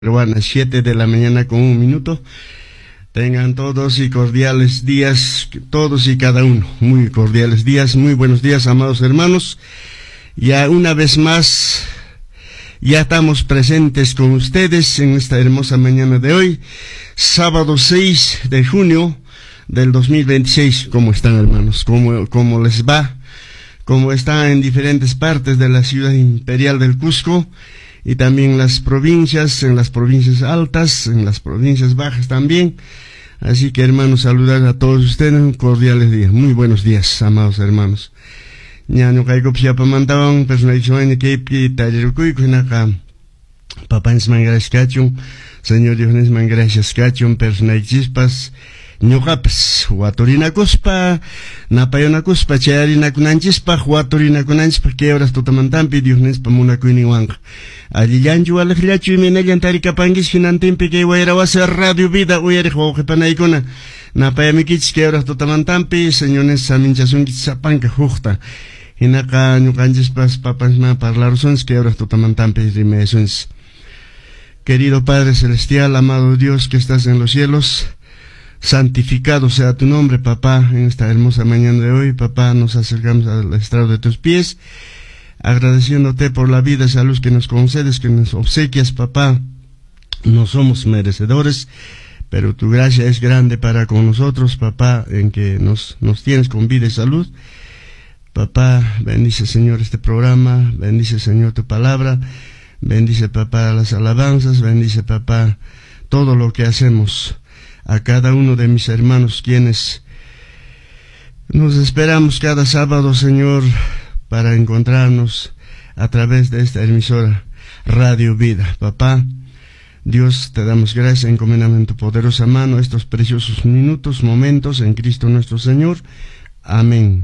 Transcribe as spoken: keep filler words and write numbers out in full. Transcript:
Peruana, siete de la mañana con un minuto. Tengan todos y cordiales días, todos y cada uno, muy cordiales días, muy buenos días, amados hermanos. Ya una vez más, ya estamos presentes con ustedes en esta hermosa mañana de hoy, sábado seis de junio del dos mil veintiséis. ¿Cómo están, hermanos? ¿Cómo, cómo les va? ¿Cómo están en diferentes partes de la ciudad imperial del Cusco? Y también las provincias, en las provincias altas, en las provincias bajas también. Así que, hermanos, saludar a todos ustedes, un cordiales días, muy buenos días, amados hermanos. Ñaño caigo psiapa mantawan, personalización que taller kunaka, papá en gracias cachun, señor Dios en gracias cachun, personalizispas, ñoqapas huaturinakuspa napayunakuspa chayarinakunanchispa huaturinakunanchispa quebras tutamantampi Diosnespa munakuyninwanqa allillanchu alaqillachu imanallan tarikapankichik hinantinpi kay wayrawasa Radio Vida uyariq wawqipanaykuna napayamikichik quebras tutamantampi señores saminchasunkichik sapanka huqta hinaqa ñuqanchispas papasma parlarusunchik quebras tutamantampi rimaysunchik. Querido Padre Celestial, amado Dios que estás en los cielos, santificado sea tu nombre, papá, en esta hermosa mañana de hoy. Papá, nos acercamos al estrado de tus pies, agradeciéndote por la vida y salud que nos concedes, que nos obsequias, papá. No somos merecedores, pero tu gracia es grande para con nosotros, papá, en que nos, nos tienes con vida y salud. Papá, bendice, Señor, este programa, bendice, Señor, tu palabra, bendice, papá, las alabanzas, bendice, papá, todo lo que hacemos. A cada uno de mis hermanos quienes nos esperamos cada sábado, Señor, para encontrarnos a través de esta emisora Radio Vida. Papá, Dios, te damos gracias, encomendamos en tu poderosa mano estos preciosos minutos, momentos, en Cristo nuestro Señor. Amén.